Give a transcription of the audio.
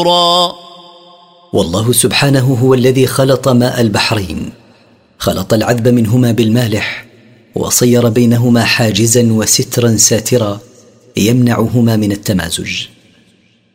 والله سبحانه هو الذي خلط ماء البحرين، خلط العذب منهما بالمالح، وصير بينهما حاجزا وسترا ساترا يمنعهما من التمازج.